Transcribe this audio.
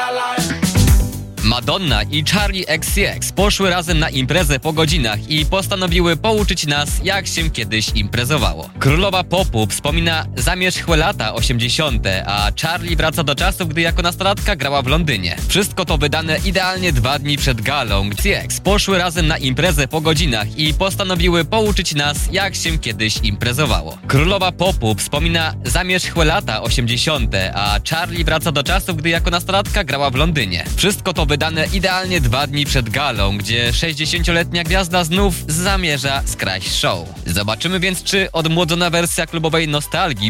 Madonna i Charli XCX poszły razem na imprezę po godzinach i postanowiły pouczyć nas, jak się kiedyś imprezowało. Królowa popu wspomina zamierzchłe lata 80., a Charli wraca do czasów, gdy jako nastolatka grała w Londynie. Wszystko to wydane idealnie 2 dni przed galą. XCX poszły razem na imprezę po godzinach i postanowiły pouczyć nas, jak się kiedyś imprezowało. Królowa popu wspomina zamierzchłe lata 80., a Charli wraca do czasów, gdy jako nastolatka grała w Londynie. Wszystko to wydane idealnie 2 dni przed galą, gdzie 60-letnia gwiazda znów zamierza skraść show. Zobaczymy więc, czy odmłodzona wersja klubowej nostalgii